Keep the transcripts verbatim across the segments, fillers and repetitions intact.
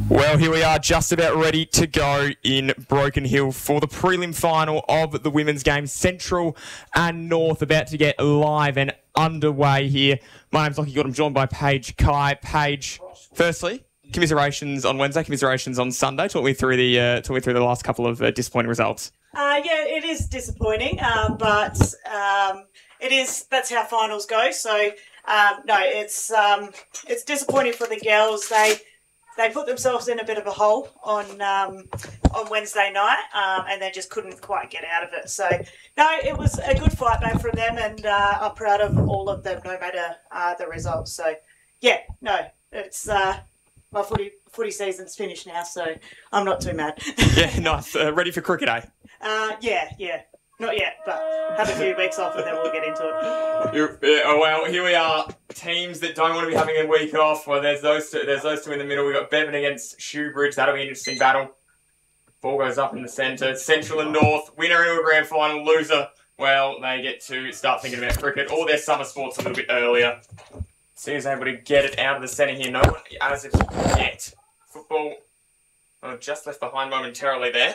Well, here we are, just about ready to go in Broken Hill for the prelim final of the women's game. Central and North about to get live and underway here. My name's Lockie Good. I'm joined by Paige Kai. Paige, firstly, commiserations on Wednesday, commiserations on Sunday. Talk me through the uh, talk me through the last couple of uh, disappointing results. Uh, yeah, it is disappointing, um, but um, it is. That's how finals go. So um, no, it's um, it's disappointing for the girls. They. They put themselves in a bit of a hole on um, on Wednesday night um, and they just couldn't quite get out of it. So, no, it was a good fight back from them and uh, I'm proud of all of them no matter uh, the results. So, yeah, no, it's uh, my footy, footy season's finished now, so I'm not too mad. Yeah, nice. Uh, ready for cricket, eh? Uh, yeah, yeah. Not yet, but have a few weeks off and then we'll get into it. Yeah, oh, well, here we are. Teams that don't want to be having a week off. Well, there's those two, there's those two in the middle. We've got Bevan against Shoebridge. That'll be an interesting battle. Ball goes up in the centre. Central and North. Winner into a grand final. Loser, well, they get to start thinking about cricket or their summer sports a little bit earlier. Seems able to get it out of the centre here. No one as of yet. Football oh, just left behind momentarily there.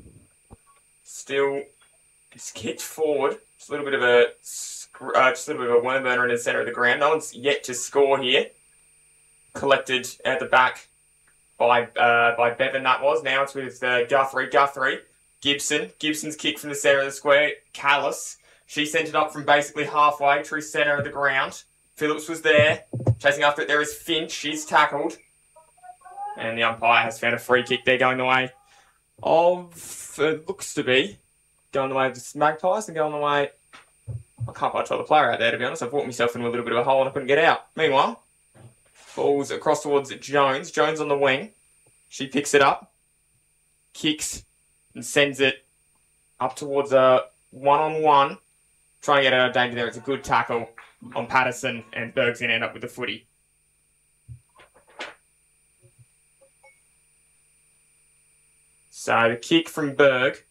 Still... It's kicked forward. Just a little bit of a, uh, just a little bit of a worm burner in the centre of the ground. No one's yet to score here. Collected at the back by uh, by Bevan. That was. Now it's with uh, Guthrie. Guthrie, Gibson. Gibson's kick from the centre of the square. Callis. She sent it up from basically halfway, true centre of the ground. Phillips was there, chasing after it. There is Finch. She's tackled, and the umpire has found a free kick there, going the way of uh, looks to be. Going the way of the Magpies and going the way... I can't quite tell the player out there, to be honest. I've walked myself into a little bit of a hole and I couldn't get out. Meanwhile, ball's across towards Jones. Jones on the wing. She picks it up, kicks, and sends it up towards a one-on-one. Trying to get out of danger there. It's a good tackle on Patterson, and Berg's going to end up with the footy. So the kick from Berg...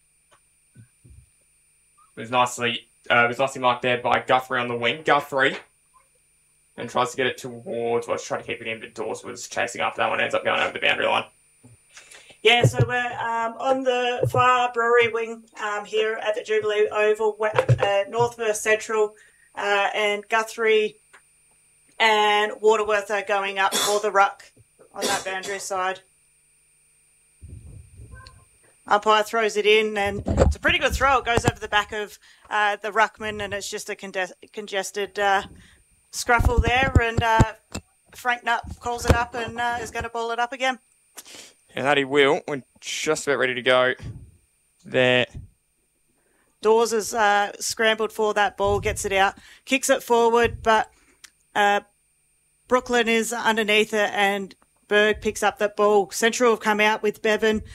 It was nicely, uh, it was nicely marked there by Guthrie on the wing. Guthrie, and tries to get it towards. Well, trying to keep it in, but Dawes was chasing after that one. Ends up going over the boundary line. Yeah, so we're um, on the far Brewery wing um, here at the Jubilee Oval, uh, North versus Central, uh, and Guthrie and Waterworth are going up for the ruck on that boundary side. Umpire throws it in, and it's a pretty good throw. It goes over the back of uh, the ruckman, and it's just a conge congested uh, scruffle there. And uh, Frank Nutt calls it up and uh, is going to ball it up again. Yeah, that he will. We're just about ready to go there. Dawes has uh, scrambled for that ball, gets it out, kicks it forward, but uh, Brooklyn is underneath it, and Berg picks up that ball. Central have come out with Bevan.